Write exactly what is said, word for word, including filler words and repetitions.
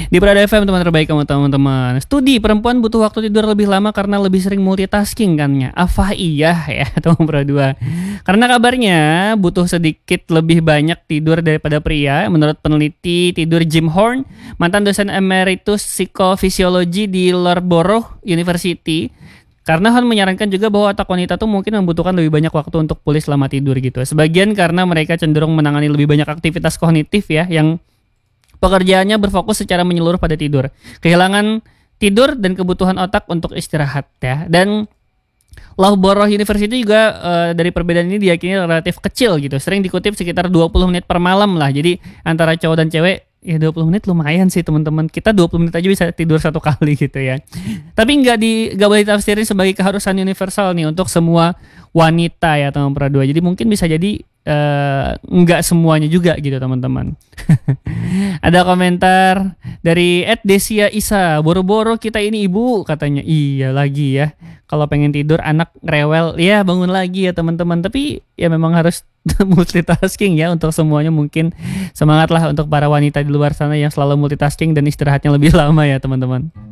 Di Prada F M teman terbaik kamu teman-teman. Studi perempuan butuh waktu tidur lebih lama karena lebih sering multitasking kannya. Apa iya ya teman Pro dua. Karena kabarnya butuh sedikit lebih banyak tidur daripada pria. Menurut peneliti tidur Jim Horn, mantan dosen emeritus psikofisiologi di Loughborough University. Karena Horn menyarankan juga bahwa otak wanita tuh mungkin membutuhkan lebih banyak waktu untuk pulih selama tidur gitu. Sebagian karena mereka cenderung menangani lebih banyak aktivitas kognitif ya yang pekerjaannya berfokus secara menyeluruh pada tidur. Kehilangan tidur dan kebutuhan otak untuk istirahat ya. Dan Loughborough University juga uh, dari perbedaan ini diyakini relatif kecil gitu. Sering dikutip sekitar dua puluh menit per malam lah. Jadi antara cowok dan cewek ya dua puluh menit lumayan sih teman-teman. Kita dua puluh menit aja bisa tidur satu kali gitu ya. Tapi nggak di nggak boleh ditafsirin sebagai keharusan universal nih untuk semua wanita ya teman Pro dua. Jadi mungkin bisa jadi uh, nggak semuanya juga gitu teman-teman. Ada komentar dari et Desia Isa, boro-boro kita ini ibu katanya. Iya lagi ya. Kalau pengen tidur anak rewel, ya bangun lagi ya teman-teman. Tapi ya memang harus multitasking ya untuk semuanya. Mungkin semangatlah untuk para wanita di luar sana yang selalu multitasking dan istirahatnya lebih lama ya teman-teman.